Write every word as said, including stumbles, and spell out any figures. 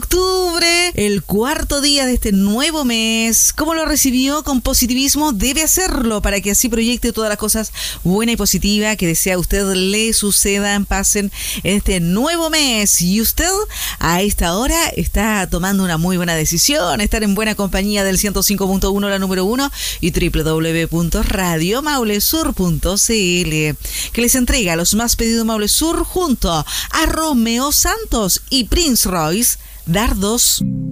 octubre, el cuarto día de este nuevo mes. ¿Cómo lo recibió? Con positivismo. Debe hacerlo para que así proyecte todas las cosas buenas y positivas que desea usted le sucedan, pasen en este nuevo mes. Y usted a esta hora está tomando una muy buena decisión, estar en buena compañía del ciento cinco punto uno, la número uno, y doble u doble u doble u punto radio maule sur punto c l, que les entrega los más pedidos Maule Sur junto a Romeo Santos y Prince Royce, Dardos.